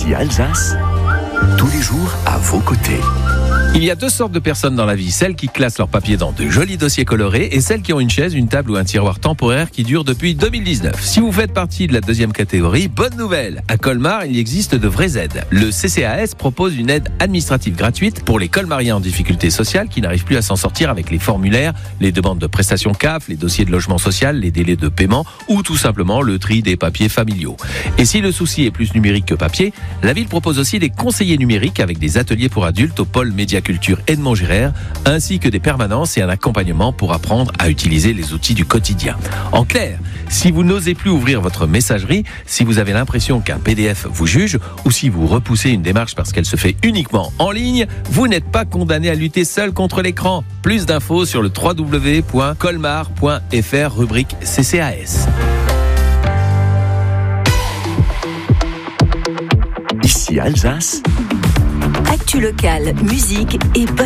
Ici Alsace, tous les jours à vos côtés. Il y a deux sortes de personnes dans la vie, celles qui classent leurs papiers dans de jolis dossiers colorés et celles qui ont une chaise, une table ou un tiroir temporaire qui dure depuis 2019. Si vous faites partie de la deuxième catégorie, bonne nouvelle. À Colmar, il existe de vraies aides. Le CCAS propose une aide administrative gratuite pour les colmariens en difficulté sociale qui n'arrivent plus à s'en sortir avec les formulaires, les demandes de prestations CAF, les dossiers de logement social, les délais de paiement ou tout simplement le tri des papiers familiaux. Et si le souci est plus numérique que papier, la ville propose aussi des conseillers numériques avec des ateliers pour adultes au pôle Médiaculture Edmond-Girard, ainsi que des permanences et un accompagnement pour apprendre à utiliser les outils du quotidien. En clair, si vous n'osez plus ouvrir votre messagerie, si vous avez l'impression qu'un PDF vous juge, ou si vous repoussez une démarche parce qu'elle se fait uniquement en ligne, vous n'êtes pas condamné à lutter seul contre l'écran. Plus d'infos sur le www.colmar.fr rubrique CCAS. Ici Alsace. Actu locale, musique et bonne